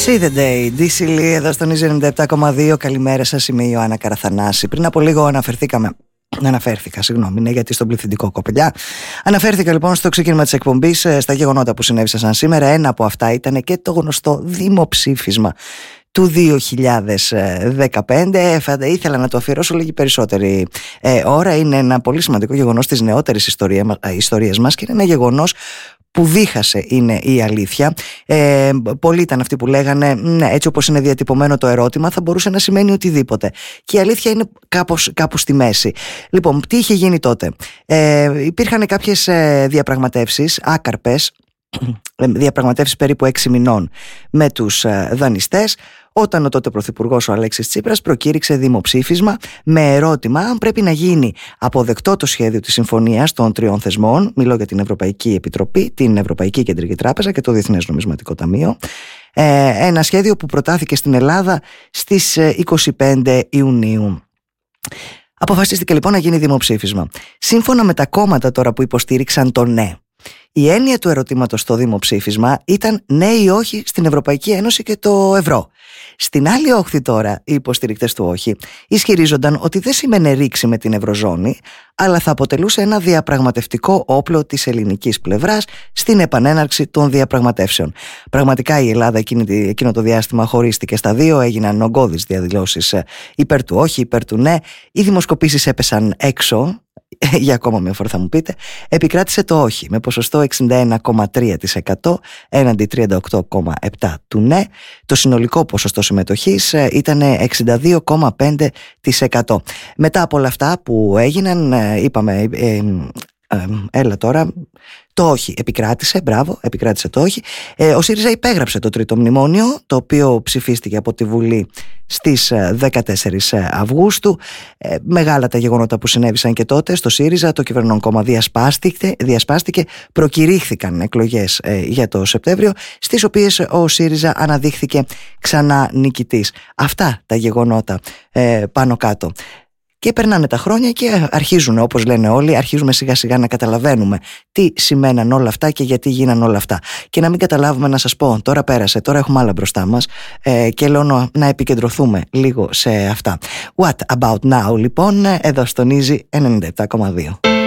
See the day, DC Lee, εδώ στον Easy 97,2. Καλημέρα σας, είμαι η Ιωάννα Καραθανάση. Πριν από λίγο αναφέρθηκα, ναι, γιατί στον πληθυντικό κοπελιά. Αναφέρθηκα λοιπόν στο ξεκίνημα της εκπομπής στα γεγονότα που συνέβησαν σήμερα. Ένα από αυτά ήταν και το γνωστό δημοψήφισμα του 2015. Ήθελα να το αφιερώσω λίγη περισσότερη ώρα. Είναι ένα πολύ σημαντικό γεγονός της νεότερης ιστορίας μας και είναι ένα γεγονός που δίχασε, είναι η αλήθεια. Πολλοί ήταν αυτοί που λέγανε ναι, έτσι όπως είναι διατυπωμένο το ερώτημα θα μπορούσε να σημαίνει οτιδήποτε, και η αλήθεια είναι κάπου στη μέση. Λοιπόν, τι είχε γίνει τότε? Υπήρχαν κάποιες διαπραγματεύσεις άκαρπες, διαπραγματεύσεις περίπου 6 μηνών με τους δανειστές, όταν ο τότε πρωθυπουργός ο Αλέξης Τσίπρας προκήρυξε δημοψήφισμα με ερώτημα αν πρέπει να γίνει αποδεκτό το σχέδιο της συμφωνίας των τριών θεσμών. Μιλώ για την Ευρωπαϊκή Επιτροπή, την Ευρωπαϊκή Κεντρική Τράπεζα και το Διεθνές Νομισματικό Ταμείο. Ένα σχέδιο που προτάθηκε στην Ελλάδα στις 25 Ιουνίου. Αποφασίστηκε λοιπόν να γίνει δημοψήφισμα. Σύμφωνα με τα κόμματα τώρα που υποστήριξαν το ναι, η έννοια του ερωτήματος στο δημοψήφισμα ήταν ναι ή όχι στην Ευρωπαϊκή Ένωση και το ευρώ. Στην άλλη όχθη τώρα, οι υποστηρικτές του όχι ισχυρίζονταν ότι δεν σήμαινε ρήξη με την Ευρωζώνη, αλλά θα αποτελούσε ένα διαπραγματευτικό όπλο της ελληνικής πλευράς στην επανέναρξη των διαπραγματεύσεων. Πραγματικά η Ελλάδα εκείνο το διάστημα χωρίστηκε στα δύο, έγιναν ογκώδεις διαδηλώσεις υπέρ του όχι, υπέρ του ναι. Οι δημοσκοπήσεις έπεσαν έξω. Για ακόμα μια φορά θα μου πείτε, επικράτησε το όχι με ποσοστό 61,3% έναντι 38,7% του ναι. Το συνολικό ποσοστό συμμετοχής ήταν 62,5%. Μετά από όλα αυτά που έγιναν, είπαμε έλα τώρα, το όχι επικράτησε, μπράβο, επικράτησε το όχι. Ο ΣΥΡΙΖΑ υπέγραψε το τρίτο μνημόνιο, το οποίο ψηφίστηκε από τη Βουλή στις 14 Αυγούστου. Μεγάλα τα γεγονότα που συνέβησαν και τότε στο ΣΥΡΙΖΑ. Το κυβερνών κόμμα διασπάστηκε, προκηρύχθηκαν εκλογές για το Σεπτέμβριο, στις οποίες ο ΣΥΡΙΖΑ αναδείχθηκε ξανά νικητής. Αυτά τα γεγονότα πάνω κάτω. Και περνάνε τα χρόνια και αρχίζουν, όπως λένε όλοι, αρχίζουμε σιγά σιγά να καταλαβαίνουμε τι σημαίναν όλα αυτά και γιατί γίναν όλα αυτά. Και να μην καταλάβουμε, να σας πω, τώρα πέρασε, τώρα έχουμε άλλα μπροστά μας, και λέω να επικεντρωθούμε λίγο σε αυτά. What about now, λοιπόν, εδώ στον Easy 97,2.